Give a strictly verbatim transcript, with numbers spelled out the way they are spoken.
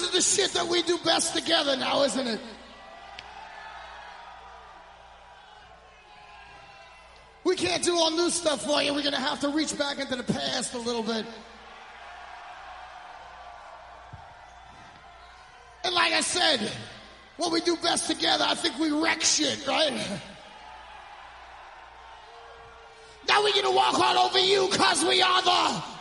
This is the shit that we do best together now, isn't it? We can't do all new stuff for you. We're gonna have to reach back into the past a little bit. And like I said, what we do best together, I think we wreck shit, right? Now we're gonna walk all over you, cause we are the